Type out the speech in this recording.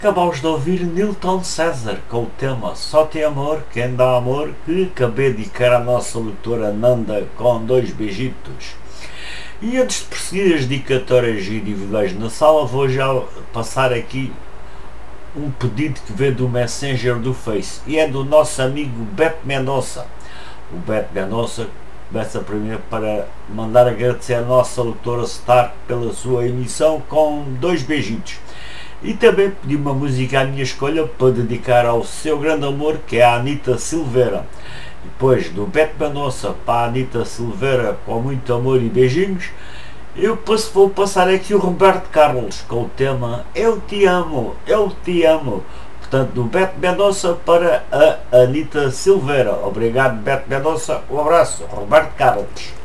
Acabamos de ouvir Nilton César com o tema Só Tem Amor Quem Dá Amor, que acabei de dedicar à nossa leitora Nanda com 2 beijitos. E antes de prosseguir as dedicatórias individuais na sala, vou já passar aqui um pedido que veio do Messenger do Face e é do nosso amigo Beto Mendonça. O Beto Mendonça começa primeiro para mandar agradecer a nossa leitora Stark pela sua emissão com 2 beijitos. E também pedi uma música à minha escolha para dedicar ao seu grande amor, que é a Anitta Silveira. Depois do Beto Mendonça para a Anitta Silveira com muito amor e beijinhos, eu vou passar aqui o Roberto Carlos com o tema Eu Te Amo, Eu Te Amo. Portanto, do Beto Mendonça para a Anitta Silveira. Obrigado, Beto Mendonça. Um abraço, Roberto Carlos.